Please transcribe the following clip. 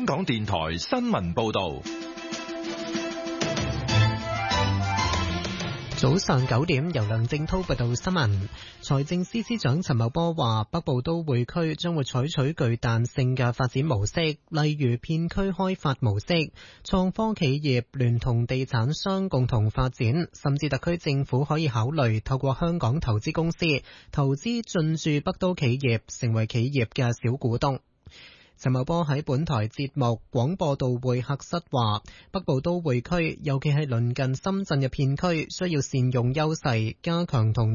港電台新聞報道。 早上9點，由梁正濤報道新聞。財政司司長陳茂波話，北部都會區將會採取具彈性嘅發展模式，例如片區開發模式，創科企業聯同地產商共同發展，甚至特區政府可以考慮透過香港投資公司投資進駐北都企業，成為企業嘅小股東。陳茂波喺本台節目廣播道會客室話，北部都會區尤其係鄰近深圳嘅片區，需要善用優勢，加強同